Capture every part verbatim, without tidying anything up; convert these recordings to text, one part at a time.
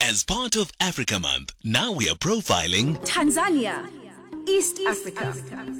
As part of Africa Month, now we are profiling Tanzania, East Africa.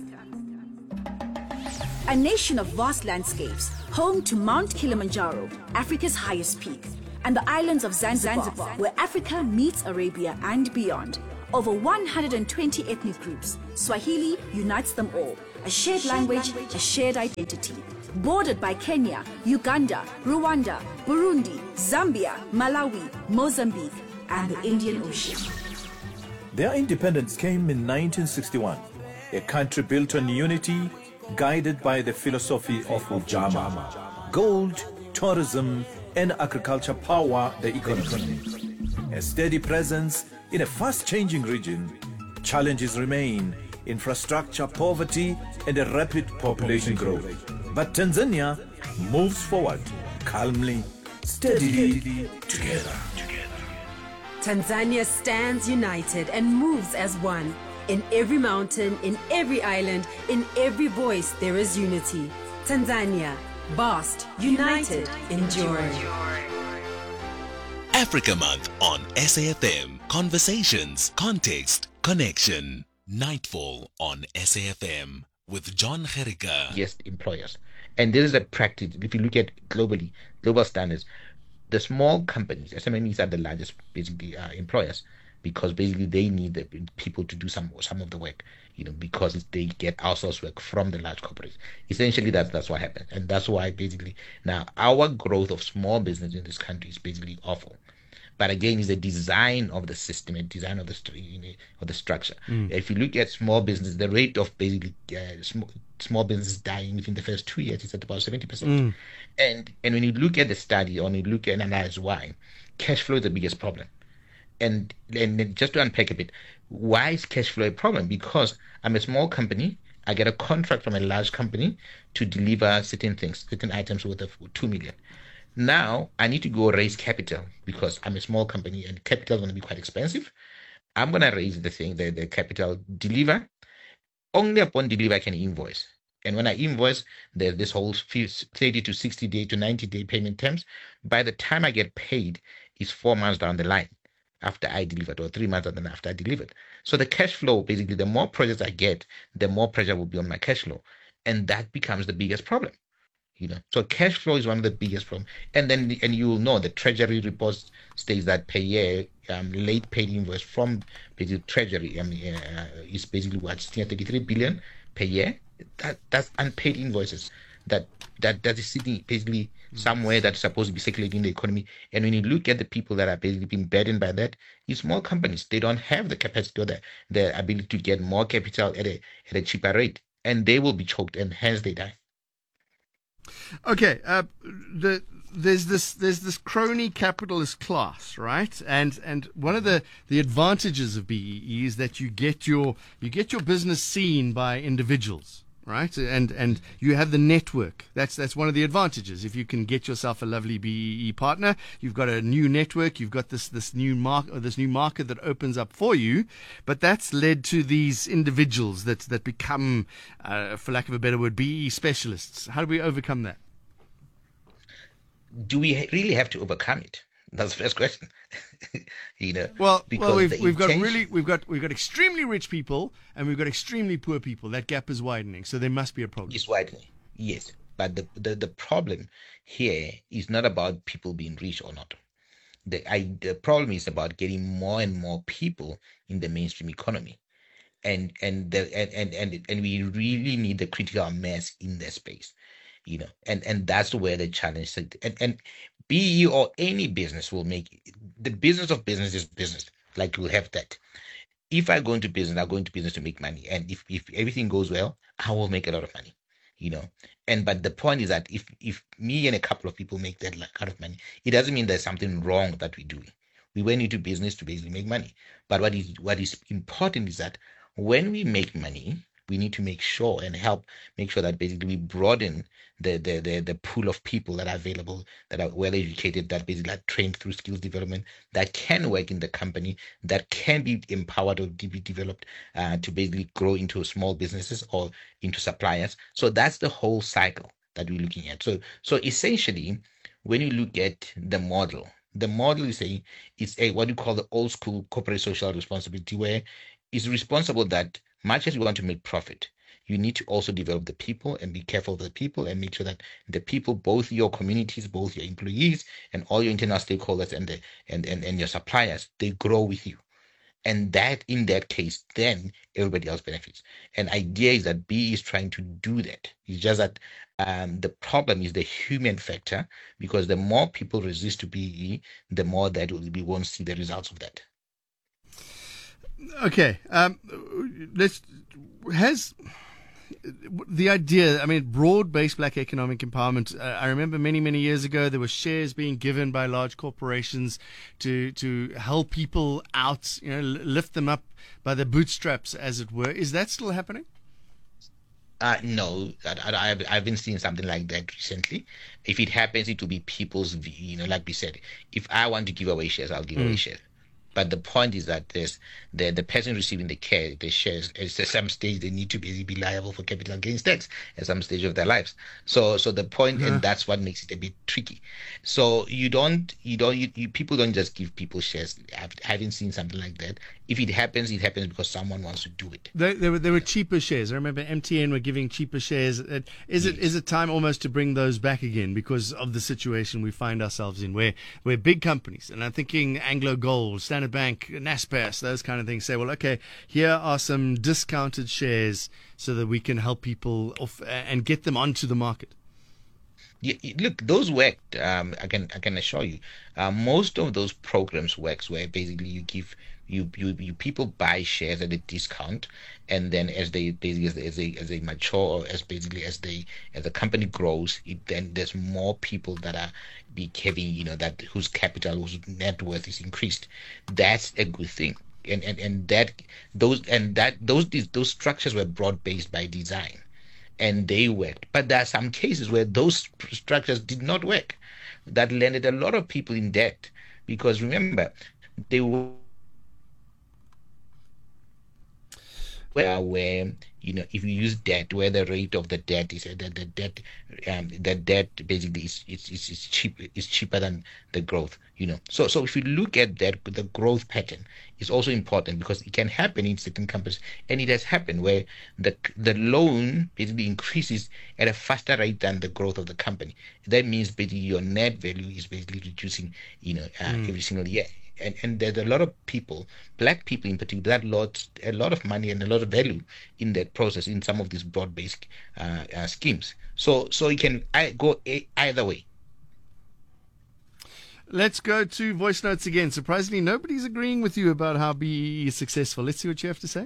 A nation of vast landscapes, home to Mount Kilimanjaro, Africa's highest peak, and the islands of Zanzibar, where Africa meets Arabia and beyond. Over one hundred twenty ethnic groups, Swahili unites them all. A shared language, a shared identity. Bordered by Kenya, Uganda, Rwanda, Burundi, Zambia, Malawi, Mozambique, and the Indian Ocean. Their independence came in nineteen sixty-one, a country built on unity, guided by the philosophy of Ujamaa. Gold, tourism, and agriculture power the economy. A steady presence in a fast-changing region, challenges remain: infrastructure, poverty, and a rapid population growth. But Tanzania moves forward calmly, steadily, together. Tanzania stands united and moves as one. In every mountain, in every island, in every voice, there is unity. Tanzania, vast, united, enduring. Africa Month on S A F M. Conversations, context, connection. Nightfall on S A F M with John Gericka. Yes, employers. And this is a practice. If you look at globally, global standards, the small companies, S M Es, are the largest basically uh, employers, because basically they need the people to do some some of the work, you know, because they get outsourced work from the large corporates. Essentially, that's that's what happened, and that's why basically now our growth of small business in this country is basically awful. But again, it's the design of the system and design of the you know, of the structure. Mm. If you look at small business, the rate of basically uh, small, small business dying within the first two years is at about seventy percent. Mm. And and when you look at the study, or when you look at analyze why, cash flow is the biggest problem. And and just to unpack a bit, why is cash flow a problem? Because I'm a small company. I get a contract from a large company to deliver certain things, certain items worth of two million. Now I need to go raise capital because I'm a small company and capital is going to be quite expensive. I'm going to raise the thing, the, the capital, deliver. Only upon deliver I can invoice. And when I invoice, there's this whole thirty to sixty day to ninety day payment terms. By the time I get paid, it's four months down the line after I delivered, or three months after I delivered. So the cash flow, basically, the more projects I get, the more pressure will be on my cash flow. And that becomes the biggest problem. You know, so cash flow is one of the biggest problems. And then, and you will know the Treasury reports states that per year, um, late paid invoice from basically Treasury, I mean, uh, is basically what, thirty-three billion per year. That that's unpaid invoices. That that that is sitting basically somewhere that's supposed to be circulating in the economy. And when you look at the people that are basically being burdened by that, it's small companies. They don't have the capacity or the, the ability to get more capital at a at a cheaper rate, and they will be choked, and hence they die. Okay, uh, the, there's this there's this crony capitalist class, right? And and one of the, the advantages of B E E is that you get your you get your business seen by individuals, right? And and you have the network. That's that's one of the advantages. If you can get yourself a lovely B E E partner, you've got a new network. You've got this this new mark or this new market that opens up for you. But that's led to these individuals that that become, uh, for lack of a better word, B E E specialists. How do we overcome that? Do we really have to overcome it? That's the first question. you know, well, well, we've we've intention... got really we've got we've got extremely rich people and we've got extremely poor people. That gap is widening, so there must be a problem. It's widening, yes. But the the, the problem here is not about people being rich or not. The I, the problem is about getting more and more people in the mainstream economy, and and the and and and, and we really need the critical mass in that space. You know, and, and that's where the challenge is. And, and B E or any business will make the business of business is business. Like you'll have that. If I go into business, I go into business to make money. And if, if everything goes well, I will make a lot of money. You know, and but the point is that if if me and a couple of people make that kind of money, it doesn't mean there's something wrong that we do. We went into business to basically make money. But what is what is important is that when we make money, we need to make sure and help make sure that basically we broaden the the the, the pool of people that are available, that are well educated, that basically are trained through skills development, that can work in the company, that can be empowered or be developed uh, to basically grow into small businesses or into suppliers. So that's the whole cycle that we're looking at. So so essentially, when you look at the model, The model is saying it's a what you call the old school corporate social responsibility, where it's responsible that much as you want to make profit, you need to also develop the people and be careful of the people and make sure that the people, both your communities, both your employees and all your internal stakeholders and the and, and, and your suppliers, they grow with you. And that in that case, then everybody else benefits. And idea is that B E is trying to do that. It's just that um, the problem is the human factor, because the more people resist to B E, the more that we won't see the results of that. Okay, um, let's has the idea, I mean, broad-based black economic empowerment. Uh, I remember many, many years ago, there were shares being given by large corporations to to help people out, you know, lift them up by the bootstraps, as it were. Is that still happening? Uh, no, I, I, I haven't seen something like that recently. If it happens, it will be people's, you know, like we said, if I want to give away shares, I'll give mm. away shares. But the point is that there's the the person receiving the care, the shares, at some stage they need to be, be liable for capital gains tax at some stage of their lives. So so the point, uh-huh. and that's what makes it a bit tricky. So you don't you don't you, you people don't just give people shares. I haven't seen something like that. If it happens, it happens because someone wants to do it. There, there were there were cheaper shares. I remember M T N were giving cheaper shares. Is yes. it is it time almost to bring those back again because of the situation we find ourselves in, where where big companies, and I'm thinking Anglo Gold, Standard Bank, Naspers, those kind of things, say, well, okay, here are some discounted shares so that we can help people off and get them onto the market. Yeah, look, those worked. Um, I can I can assure you, uh, most of those programs works where basically you give you, you you people buy shares at a discount, and then as they basically as they, as they as they mature, or as basically as they as the company grows, it, then there's more people that are be having, you know, that whose capital, whose net worth is increased. That's a good thing. And and, and that those and that those those structures were broad based by design, and they worked. But there are some cases where those structures did not work, that landed a lot of people in debt, because remember, they were where, where you know, if you use debt, where the rate of the debt is, that the debt, um, the debt basically is is is is cheap is cheaper than the growth. You know, so so if you look at that, the growth pattern is also important, because it can happen in certain companies, and it has happened where the the loan basically increases at a faster rate than the growth of the company. That means basically your net value is basically reducing, you know, uh, mm. every single year. And and there's a lot of people, black people in particular, that lot a lot of money and a lot of value in that process in some of these broad-based uh, uh, schemes. So so it can I, go a, either way. Let's go to voice notes again. Surprisingly, nobody's agreeing with you about how B E E is successful. Let's see what you have to say.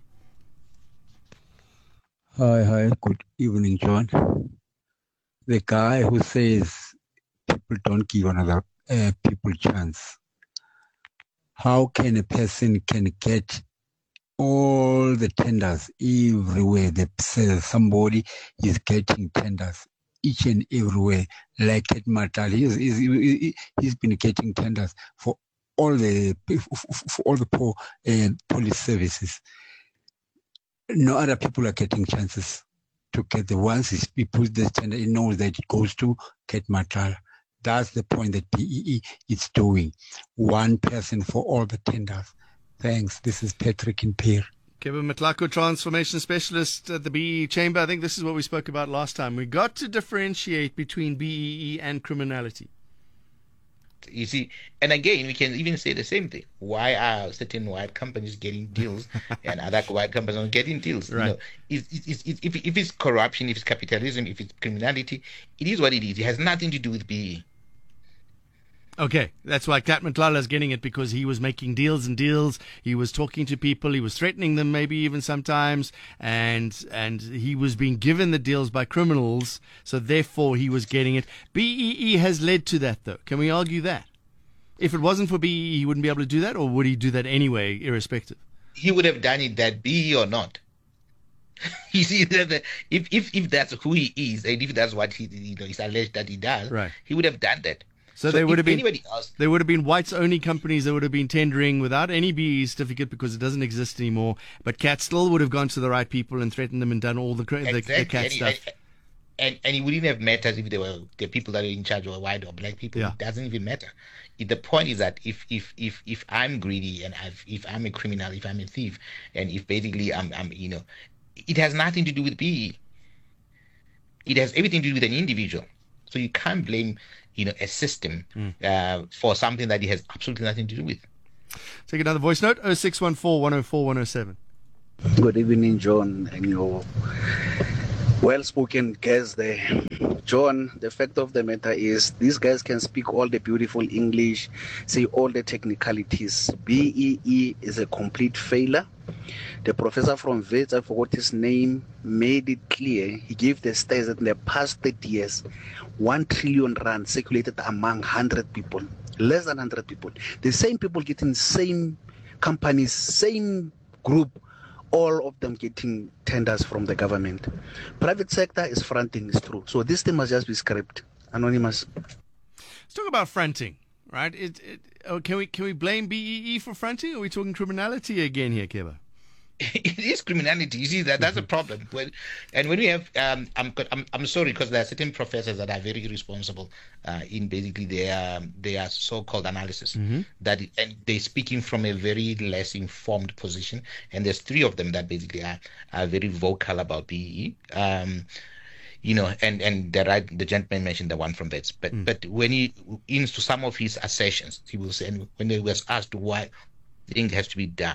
Hi, hi. Good evening, John. The guy who says people don't give another uh, people chance. How can a person can get all the tenders everywhere? They say somebody is getting tenders each and everywhere, like at Matal. He's, he's, he's been getting tenders for all the for all the poor uh, police services. No other people are getting chances to get the ones he puts the tender. He knows that it goes to Ket Matal. That's the point that B E E is doing. One person for all the tenders. Thanks. This is Patrick in Peer. Kevin Matlako, Transformation Specialist at the B E E Chamber. I think this is what we spoke about last time. We got to differentiate between B E E and criminality. You see, and again, we can even say the same thing. Why are certain white companies getting deals and other white companies not getting deals? Right. You know, it's, it's, it's, if, if it's corruption, if it's capitalism, if it's criminality, it is what it is. It has nothing to do with B E E. Okay, that's why Kat Matlala is getting it, because he was making deals and deals. He was talking to people. He was threatening them, maybe even sometimes, and and he was being given the deals by criminals. So therefore, he was getting it. B E E has led to that, though. Can we argue that? If it wasn't for B E E, he wouldn't be able to do that, or would he do that anyway, irrespective? He would have done it, that B E E or not. You see, if if if that's who he is, and if that's what he, you know, is alleged that he does, right, he would have done that. So, so there would have been else, there would have been whites only companies that would have been tendering without any B E E certificate, because it doesn't exist anymore. But Cat still would have gone to the right people and threatened them and done all the the, exactly. the Cat and, stuff. And, and, and it wouldn't have mattered if they were the people that are in charge were white or black people. Yeah. It doesn't even matter. It, the point is that if if if if I'm greedy and I've, if I'm a criminal, if I'm a thief, and if basically I'm I'm you know, it has nothing to do with B E E. It has everything to do with an individual. So you can't blame, you know, a system mm. uh, for something that it has absolutely nothing to do with. Take another voice note, oh six one four, one oh four, one oh seven. Good evening, John, and your well-spoken guest there. John, the fact of the matter is these guys can speak all the beautiful English, say all the technicalities. B E E is a complete failure. The professor from Wits, I forgot his name, made it clear. He gave the stats that in the past thirty years, one trillion rand circulated among one hundred people, less than one hundred people. The same people getting same companies, same group, all of them getting tenders from the government. Private sector is fronting, it's true. So this thing must just be scrapped. Anonymous. Let's talk about fronting, right? It, it, oh, can we can we blame B E E for fronting? Or are we talking criminality again here, Keba? It is criminality. You see, that that's a problem. When, and when we have, um, I'm, I'm I'm sorry, because there are certain professors that are very irresponsible uh, in basically their um, their so-called analysis. Mm-hmm. That and they're speaking from a very less informed position. And there's three of them that basically are, are very vocal about B E E. Um, you know, and and the right, the gentleman mentioned the one from Vets, but mm. but when he into some of his assertions, he will say, and when he was asked why things has to be done,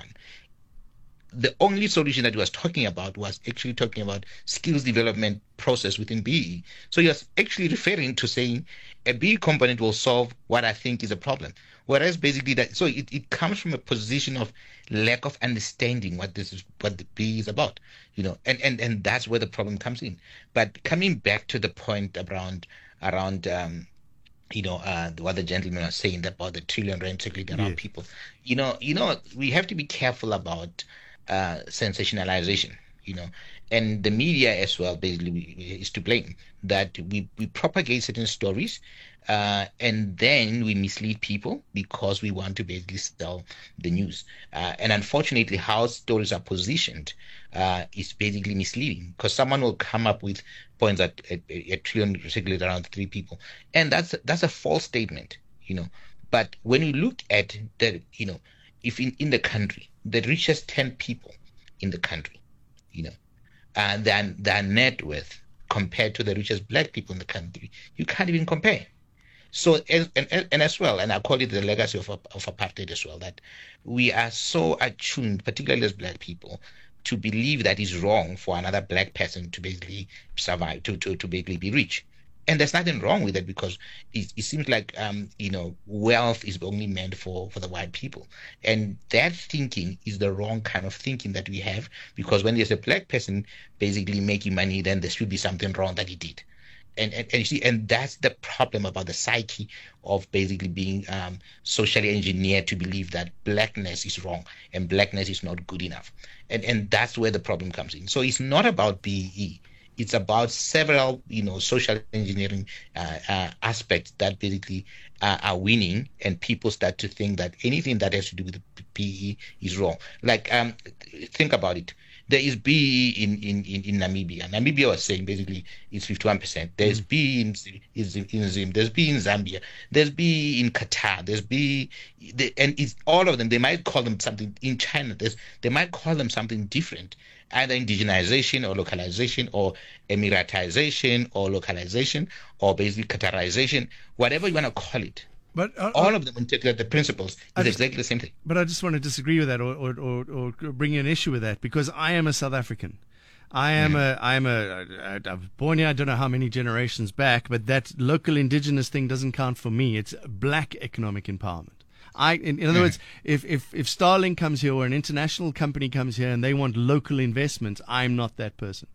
the only solution that he was talking about was actually talking about skills development process within B E E. So he was actually referring to saying a B E E component will solve what I think is a problem. Whereas basically that, so it, it comes from a position of lack of understanding what this is, what the B E E is about, you know, and, and, and that's where the problem comes in. But coming back to the point around, around, um, you know, uh, what the gentleman was saying about the trillion rand circulating around yeah. people, you know, you know, we have to be careful about Uh, sensationalization, you know, and the media as well basically is to blame, that we, we propagate certain stories uh, and then we mislead people because we want to basically sell the news. Uh, and unfortunately, how stories are positioned uh, is basically misleading, because someone will come up with points that a, a trillion circulate around three people, and that's that's a false statement, you know. But when you look at the, you know, if in, in the country, the richest ten people in the country, you know, and then their net worth compared to the richest black people in the country, you can't even compare. So, and, and, and as well, and I call it the legacy of, of apartheid as well, that we are so attuned, particularly as black people, to believe that it's wrong for another black person to basically survive, to, to, to basically be rich. And there's nothing wrong with it, because it, it seems like, um, you know, wealth is only meant for, for the white people. And that thinking is the wrong kind of thinking that we have, because when there's a black person basically making money, then there should be something wrong that he did. And, and, and you see, and that's the problem about the psyche of basically being um, socially engineered to believe that blackness is wrong and blackness is not good enough. And, and that's where the problem comes in. So it's not about B E E. It's about several, you know, social engineering uh, uh, aspects that basically uh, are winning, and people start to think that anything that has to do with B E E is wrong. Like, um, think about it. There is B E E in, in, in, in Namibia. Namibia was saying basically it's fifty-one percent. There's mm. B E E in, in Zim. There's B E E in Zambia. There's B E E in Qatar. There's B E E, and it's all of them. They might call them something in China. There's, they might call them something different, either indigenization or localization or emiratization or localization or basically Qatarization, whatever you want to call it. But uh, all of them, when you take the principles, is just, exactly the same thing. But I just want to disagree with that, or, or, or, or bring an issue with that, because I am a South African. I am mm. a, I am a, I was born here, I don't know how many generations back, but that local indigenous thing doesn't count for me. It's black economic empowerment. I, in, in other mm. words, if, if, if Starlink comes here or an international company comes here and they want local investment, I'm not that person.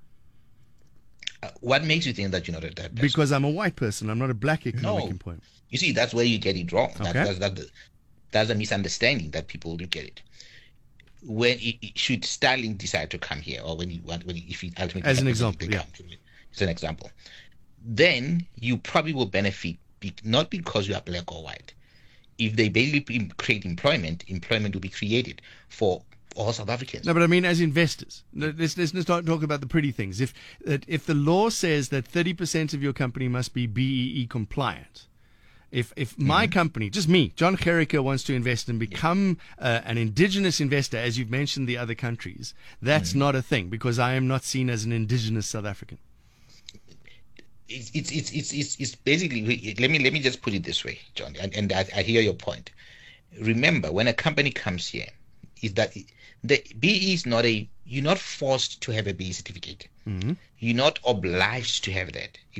Uh, what makes you think that you're not that person? Because I'm a white person. I'm not a black economic no. employment. You see, that's where you get it wrong. Okay. That, that's, that, that's a misunderstanding that people look at it. When it, it, should Starlink decide to come here, or when you want, when if it ultimately as an example, yeah. It's an example. Then you probably will benefit, be, not because you are black or white. If they basically create employment, employment will be created for all South Africans. No, but I mean, as investors, no, let's, let's let's not talk about the pretty things. If that if the law says that thirty percent of your company must be B E E compliant, if if my Mm-hmm. company, just me, John Gericke, wants to invest and become uh, an indigenous investor, as you've mentioned the other countries, that's Mm-hmm. not a thing because I am not seen as an indigenous South African. It's it's it's it's it's, it's basically, let me let me just put it this way, John, and, and I, I hear your point. Remember, when a company comes here, is that the B E E is not a, you're not forced to have a B E E certificate. Mm-hmm. You're not obliged to have that.